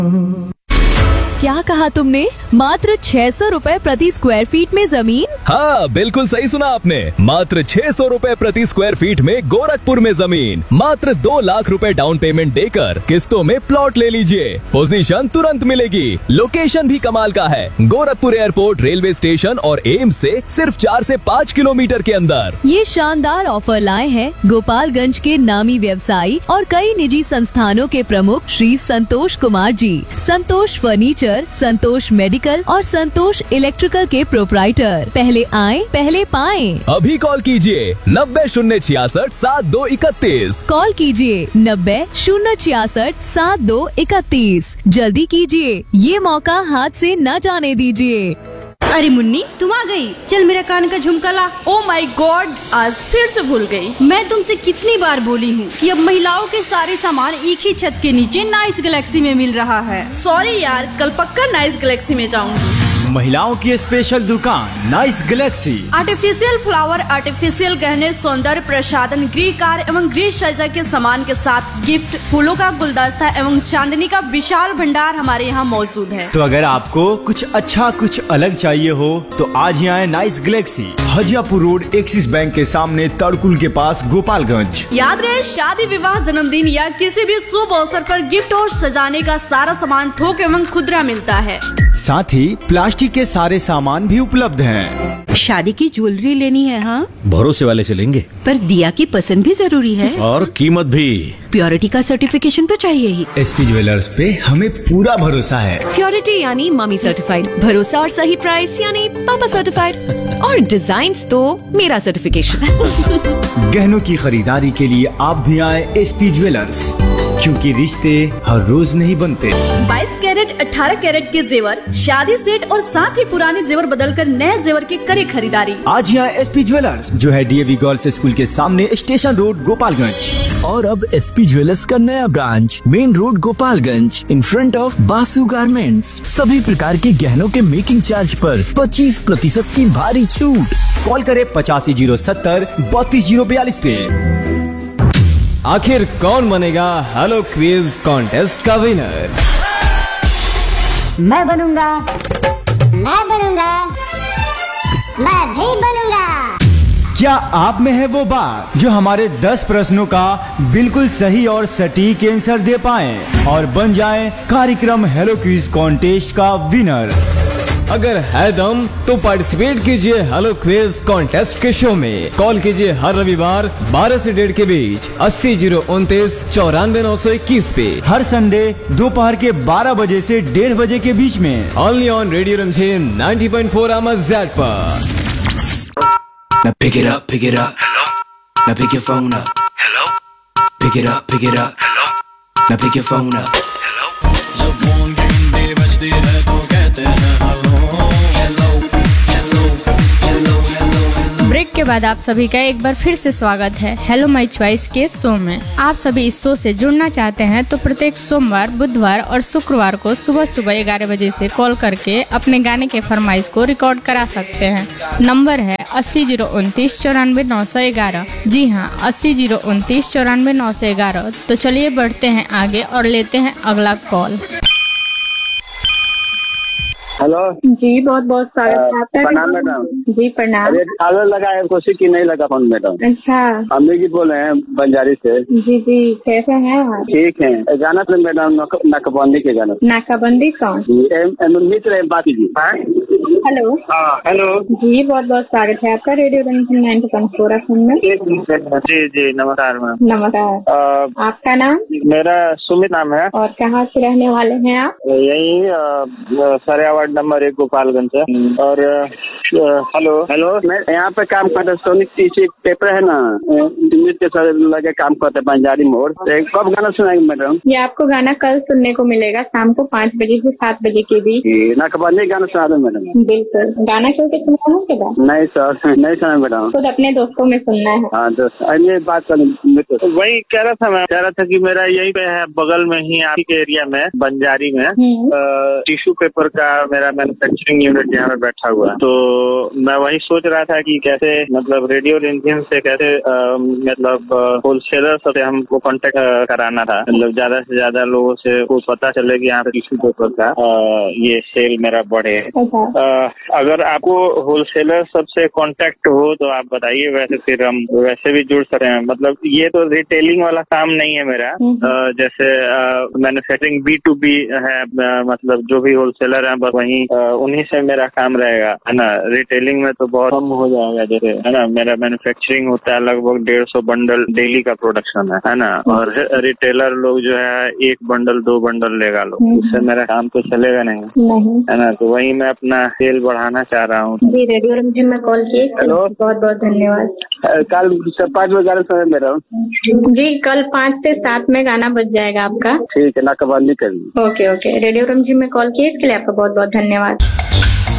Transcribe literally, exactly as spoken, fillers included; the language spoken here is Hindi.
क्या कहा तुमने? मात्र छह सौ रूपए प्रति स्क्वायर फीट में जमीन? हाँ, बिल्कुल सही सुना आपने। मात्र छह सौ रूपए प्रति स्क्वायर फीट में गोरखपुर में जमीन। मात्र दो लाख रुपए डाउन पेमेंट देकर किस्तों में प्लॉट ले लीजिए। पोजीशन तुरंत मिलेगी। लोकेशन भी कमाल का है। गोरखपुर एयरपोर्ट, रेलवे स्टेशन और एम्स से सिर्फ चार से पाँच किलोमीटर के अंदर। ये शानदार ऑफर लाए हैं गोपालगंज के नामी व्यवसायी और कई निजी संस्थानों के प्रमुख श्री संतोष कुमार जी। संतोष फर्नीचर, संतोष मेडिकल और संतोष इलेक्ट्रिकल के प्रोप्राइटर। पहले आएं, पहले पाएं। अभी कॉल कीजिए नब्बे शून्य छियासठ सात दो इकतीस। कॉल कीजिए नब्बे शून्य छियासठ सात दो इकतीस। जल्दी कीजिए, ये मौका हाथ से न जाने दीजिए। अरे मुन्नी, तुम आ गई। चल मेरा कान का झुमका ला। ओ माय गॉड, आज फिर से भूल गई। मैं तुमसे कितनी बार बोली हूँ कि अब महिलाओं के सारे सामान एक ही छत के नीचे नाइस गैलेक्सी में मिल रहा है। सॉरी यार, कल पक्का नाइस गैलेक्सी में जाऊंगी। महिलाओं की स्पेशल दुकान nice Galaxy. Artificial flower, artificial गहने, सौंदर्य प्रसाधन, गृह कार्य एवं गृह सज्जा के सामान के साथ गिफ्ट, फूलों का गुलदस्ता एवं चांदनी का विशाल भंडार हमारे यहाँ मौजूद है। तो अगर आपको कुछ अच्छा कुछ अलग चाहिए हो तो आज ही आए nice Galaxy, Hajiyapur road, axis bank के सामने, तड़कुल के पास, गोपालगंज। याद रहे, शादी, विवाह, जन्मदिन या किसी भी शुभ अवसर पर गिफ्ट और सजाने का सारा सामान थोक एवं खुदरा मिलता है। साथ ही प्लास्टिक के सारे सामान भी उपलब्ध हैं। शादी की ज्वेलरी लेनी है? हाँ, भरोसे वाले से लेंगे, पर दिया की पसंद भी जरूरी है और कीमत भी। प्योरिटी का सर्टिफिकेशन तो चाहिए ही। एसपी ज्वेलर्स पे हमें पूरा भरोसा है। प्योरिटी यानी मम्मी सर्टिफाइड, भरोसा और सही प्राइस यानी पापा सर्टिफाइड, और डिजाइन तो मेरा सर्टिफिकेशन। गहनों की खरीदारी के लिए आप भी आए एसपी ज्वेलर्स, क्योंकि रिश्ते हर रोज नहीं बनते। बाईस कैरेट, अठारह कैरेट के जेवर, शादी सेट और साथ ही पुराने जेवर बदलकर नए जेवर की करे खरीदारी। आज यहाँ एसपी ज्वेलर्स, जो है डीएवी गर्ल्स स्कूल के सामने, स्टेशन रोड, गोपालगंज। और अब एसपी ज्वेलर्स का नया branch main road, Gopalganj, in front of Basu garments. सभी प्रकार के गहनों के मेकिंग चार्ज पर पच्चीस प्रतिशत की भारी छूट। कॉल करे पचासी जीरो सत्तर बत्तीस जीरो बयालीस पे। आखिर कौन बनेगा हेलो क्विज कॉन्टेस्ट का विनर? मैं बनूंगा, मैं बनूंगा, मैं भी बनूंगा। क्या आप में है वो बात जो हमारे दस प्रश्नों का बिल्कुल सही और सटीक आंसर दे पाए और बन जाए कार्यक्रम हेलो क्विज कॉन्टेस्ट का विनर? अगर है दम तो पार्टिसिपेट कीजिए हेलो क्विज कॉन्टेस्ट के शो में। कॉल कीजिए हर रविवार बारह से डेढ़ के बीच अस्सी जीरो उनतीस चौरानवे नौ सौ इक्कीस पे। हर संडे दोपहर के बारह बजे से डेढ़ बजे के बीच में, only on radio रमझेम ninety point four आवाज़ पर। Now pick it up, pick it up. Hello. Now pick your phone up. Hello. Pick it up, pick it up. Hello. Now pick your phone up. Hello. जब फोन की घंटी बजती है तो कहते हैं hello, hello, hello, hello, hello. Break के बाद आप सभी का एक बार फिर से स्वागत है हेलो माय चॉइस के शो में। आप सभी इस शो से जुड़ना चाहते हैं तो प्रत्येक सोमवार, बुधवार और शुक्रवार को सुबह सुबह ग्यारह बजे से कॉल करके अपने गाने के फरमाइश को रिकॉर्ड करा सकते हैं। नंबर है अस्सी जीरो उनतीस चौरानवे नौ सौ ग्यारह। जी हाँ, अस्सी जीरो उनतीस चौरानवे नौ सौ ग्यारह। तो चलिए बढ़ते हैं आगे और लेते हैं अगला कॉल। हेलो जी, बहुत बहुत स्वागत है आपका। प्रणाम मैडम। जी प्रणाम। अरे कालर लगा है, कोशिश की नहीं लगा फोन मैडम। अच्छा, अम्मी जी बोले हैं बंजारी से। जी जी, कैसे हैं आप? ठीक है। गाना तो मैडम नाकाबंदी के गाना। नाकाबंदी कौन? मित्र बाकी जी। हेलो। हाँ हेलो जी, बहुत बहुत स्वागत है आपका radio Ranjan ninety point four F M में। जी जी नमस्कार मैम। नमस्कार। आपका नाम? मेरा सुमित नाम है। और कहाँ से रहने वाले हैं आप? यही सरिया वार्ड नंबर एक गोपालगंज से। और हेलो हेलो मैं यहाँ पे काम करते सोनिक पीछे पेपर है ना, के सर लगे काम करते बंजारी मोड़। कब गाना सुनाएंगे मैडम? ये आपको गाना कल सुनने को मिलेगा शाम को पाँच बजे से सात बजे के बीच। नाकाबंदी गाना सुना दो मैडम। बिल्कुल। गाना क्यों के सुना है के बाद? नहीं सर, नहीं सुना बेटा। खुद अपने दोस्तों में सुनना है। हाँ दोस्त, ये बात कर वही कह रहा था मैं कह रहा था कि मेरा यही पे है बगल में ही आपके के एरिया में बंजारी में टिश्यू पेपर का मेरा मैन्युफैक्चरिंग यूनिट यहाँ पे बैठा हुआ है। तो मैं वही सोच रहा था कि कैसे मतलब रेडियो रिमझिम से कैसे आ, मतलब होलसेलर से हमको कांटेक्ट कराना था, मतलब ज्यादा से ज्यादा लोगों से को पता चले कि यहाँ पे टिश्यू पेपर का आ, ये सेल मेरा बढ़े। आ, अगर आपको होलसेलर सबसे कांटेक्ट हो तो आप बताइए, वैसे फिर हम वैसे भी जुड़ सकते हैं। मतलब ये तो रिटेलिंग वाला काम नहीं है मेरा, आ, जैसे मैन्युफैक्चरिंग बी टू बी है, आ, मतलब जो भी होलसेलर है बस वहीं उन्हीं से मेरा काम रहेगा, है ना। रिटेलिंग में तो बहुत कम हो जाएगा, जैसे है ना मेरा मैन्युफैक्चरिंग होता है लगभग डेढ़ सौ बंडल डेली का प्रोडक्शन है, है ना। और रिटेलर लोग जो है एक बंडल दो बंडल लेगा लोग, उससे मेरा काम तो चलेगा नहीं, नहीं है ना। तो वही मैं अपना सेल बढ़ाना चाह रहा हूँ। जी रेडियो रिमझिम में कॉल किए, बहुत बहुत धन्यवाद। कल पाँच बजे समय में रहूँ जी, कल पाँच से सात में गाना बज जाएगा आपका। ठीक है, नाकाबंदी कर ली। ओके ओके, रेडियो रिमझिम में कॉल किए इसके लिए आपका बहुत बहुत धन्यवाद।